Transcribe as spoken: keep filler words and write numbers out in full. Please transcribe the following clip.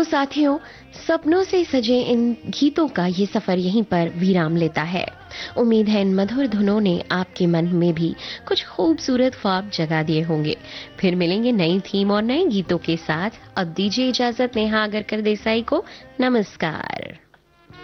साथियों, सपनों से सजे इन गीतों का ये सफर यहीं पर विराम लेता है। उम्मीद है इन मधुर धुनों ने आपके मन में भी कुछ खूबसूरत ख्वाब जगा दिए होंगे। फिर मिलेंगे नई थीम और नए गीतों के साथ। अब दीजिए इजाजत नेहा आगरकर देसाई को। नमस्कार।